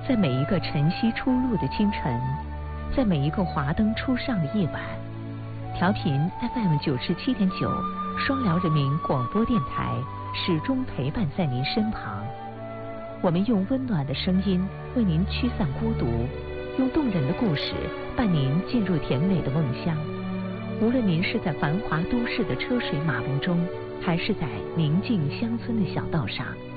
在每一个晨曦初露的清晨，在每一个华灯初上的夜晚，调频 FM97.9双辽人民广播电台始终陪伴在您身旁。我们用温暖的声音为您驱散孤独，用动人的故事伴您进入甜美的梦乡。无论您是在繁华都市的车水马龙中，还是在宁静乡村的小道上，